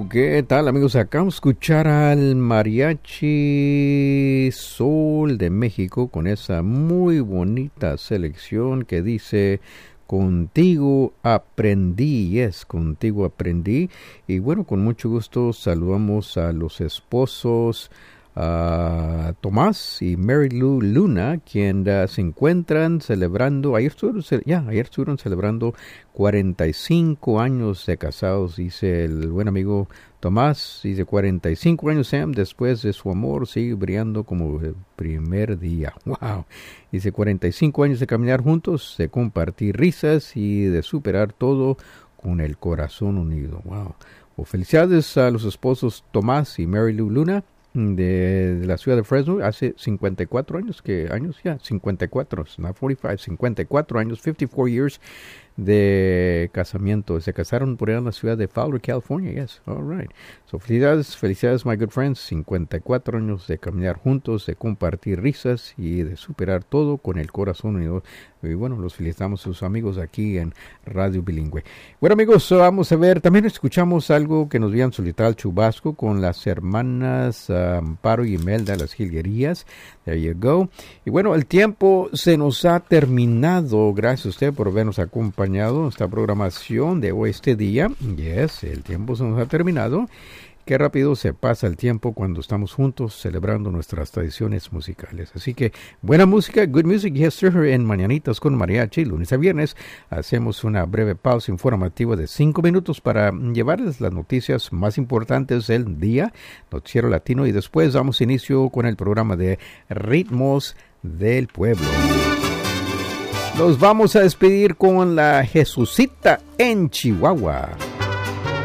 ¿Qué tal, amigos? Acabamos de escuchar al Mariachi Sol de México con esa muy bonita selección que dice Contigo aprendí, contigo aprendí. Y bueno, con mucho gusto saludamos a los esposos Tomás y Mary Lou Luna, quien se encuentran celebrando, ayer estuvieron celebrando 45 años de casados, dice el buen amigo Tomás, dice 45 años, Sam, después de su amor sigue brillando como el primer día. Wow. Dice 45 años de caminar juntos, de compartir risas y de superar todo con el corazón unido. Wow. Well, felicidades a los esposos Tomás y Mary Lou Luna de la ciudad de Fresno. Hace 54 años, 54, not 45, 54 años, 54 years de casamiento. Se casaron por allá en la ciudad de Fowler, California. Yes, all right. So, felicidades, my good friends. 54 años de caminar juntos, de compartir risas y de superar todo con el corazón unido. Y bueno, los felicitamos a sus amigos aquí en Radio Bilingüe. Bueno, amigos, vamos a ver, también escuchamos algo que nos habían solicitado al Chubasco con las hermanas Amparo y Imelda, las Jilguerías. There you go. Y bueno, el tiempo se nos ha terminado. Gracias a usted por habernos acompañado en esta programación de hoy, este día. Yes, el tiempo se nos ha terminado. Qué rápido se pasa el tiempo cuando estamos juntos celebrando nuestras tradiciones musicales. Así que buena música, good music, yes sir, en Mañanitas con Mariachi, lunes a viernes. Hacemos una breve pausa informativa de 5 minutos para llevarles las noticias más importantes del día, Noticiero Latino, y después damos inicio con el programa de Ritmos del Pueblo. Nos vamos a despedir con la Jesucita en Chihuahua.